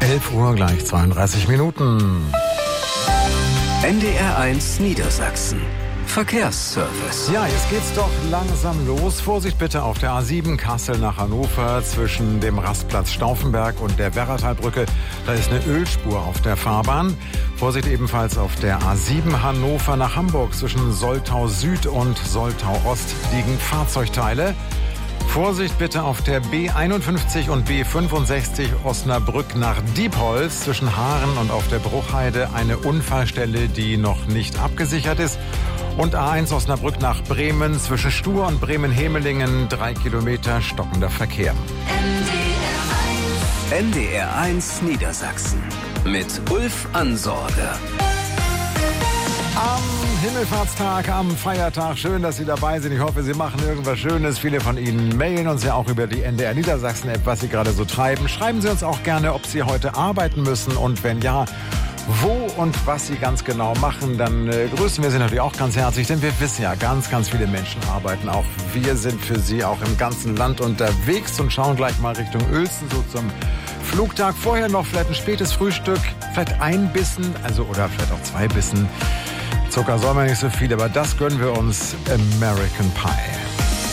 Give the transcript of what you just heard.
11 Uhr gleich 32 Minuten. NDR1 Niedersachsen. Verkehrsservice. Ja, jetzt geht's doch langsam los. Vorsicht bitte auf der A7 Kassel nach Hannover zwischen dem Rastplatz Stauffenberg und der Werratalbrücke. Da ist eine Ölspur auf der Fahrbahn. Vorsicht ebenfalls auf der A7 Hannover nach Hamburg zwischen Soltau Süd und Soltau Ost liegen Fahrzeugteile. Vorsicht bitte auf der B51 und B65 Osnabrück nach Diepholz zwischen Haaren und auf der Bruchheide eine Unfallstelle, die noch nicht abgesichert ist. Und A1 Osnabrück nach Bremen zwischen Stur und Bremen-Hemelingen 3 Kilometer stockender Verkehr. NDR1 Niedersachsen mit Ulf Ansorge. Am Himmelfahrtstag, am Feiertag. Schön, dass Sie dabei sind. Ich hoffe, Sie machen irgendwas Schönes. Viele von Ihnen mailen uns ja auch über die NDR Niedersachsen-App, was Sie gerade so treiben. Schreiben Sie uns auch gerne, ob Sie heute arbeiten müssen und wenn ja, wo und was Sie ganz genau machen. Dann grüßen wir Sie natürlich auch ganz herzlich, denn wir wissen ja, ganz, ganz viele Menschen arbeiten. Auch wir sind für Sie auch im ganzen Land unterwegs und schauen gleich mal Richtung Uelzen, so zum Flugtag. Vorher noch vielleicht ein spätes Frühstück, vielleicht ein Bissen, oder vielleicht auch 2 Bissen. Zucker soll man nicht so viel, aber das gönnen wir uns. American Pie.